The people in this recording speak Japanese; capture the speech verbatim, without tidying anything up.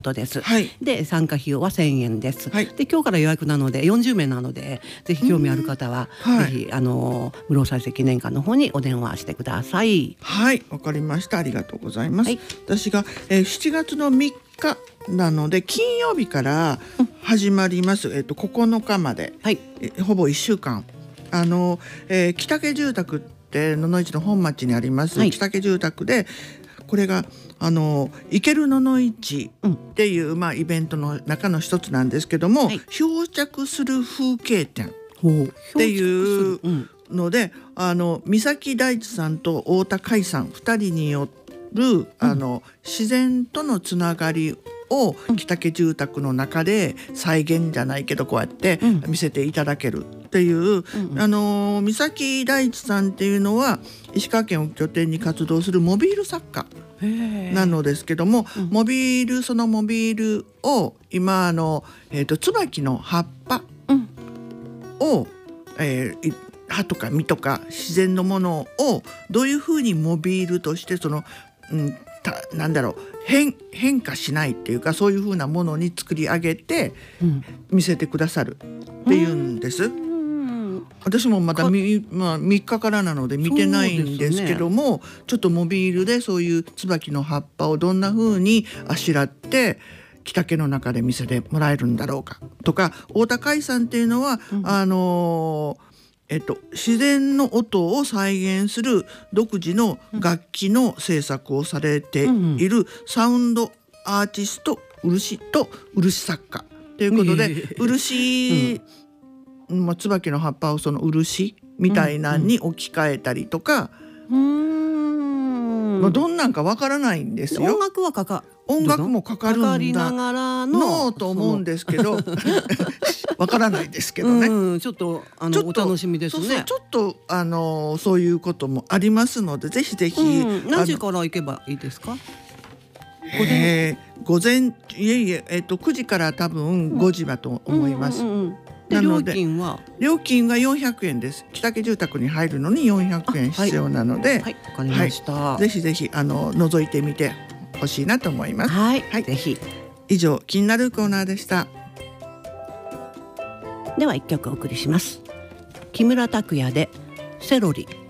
です、 はい、 で参加費用はせんえんです、 はい、 で今日から予約なのでよんじゅうめいなので、ぜひ興味ある方は、 はい、 ぜひあの無老再生記念館の方にお電話してください。 はい、わかりました。ありがとうございます、 はい、 私が、えー、しちがつのみっかなので金曜日から始まります、うん、えー、とここのかまで、 はい、 えー、ほぼいっしゅうかん、あの、えー、北家住宅って野々市の本町にあります、はい、北家住宅でこれがあの行ける野々市っていう、うん、まあ、イベントの中の一つなんですけども、はい、漂着する風景展っていうので、あの三崎大地さんと太田海さんふたりによるあの、うん、自然とのつながりを北家住宅の中で再現じゃないけどこうやって見せていただけるっていう、うんうん、あの三崎大地さんっていうのは石川県を拠点に活動するモビール作家なのですけども、うん、モビールそのモビールを今あの、えーと、椿の葉っぱを、うん、えー、葉とか実とか自然のものをどういうふうにモビールとしてその、うん、たなんだろう 変, 変化しないっていうかそういうふうなものに作り上げて見せてくださるっていうんです、うん、私もまだ み,、まあ、みっかからなので見てないんですけども、ね、ちょっとモビールでそういう椿の葉っぱをどんな風にあしらって北家の中で見せてもらえるんだろうかとか、太田海さんっていうのは、うん、あのーえっと、自然の音を再現する独自の楽器の制作をされているサウンドアーティスト漆と漆作家ということで、漆、うん、椿の葉っぱをその漆みたいなのに置き換えたりとか、うん、まあ、どんなんかわからないんですよ。 音楽はかか音楽もかかるんだかかりながらののと思うんですけどわからないですけどね、 うん、ちょっとあのお楽しみですね。 そうそう、ちょっとあのそういうこともありますのでぜひぜひ、 うん、何時から行けばいいですか？ えー、午前いえいえ、えー、とくじから多分ごじだと思います、うんうんうん、 で料金は料金がよんひゃくえんです。北家住宅に入るのによんひゃくえん必要なので、 はい、わかりました、 はい、ぜひぜひあの覗いてみてほしいなと思います。 はい、はい、ぜひ。 以上気になるコーナーでした。 では一曲お送りします。木村拓哉でセロリ。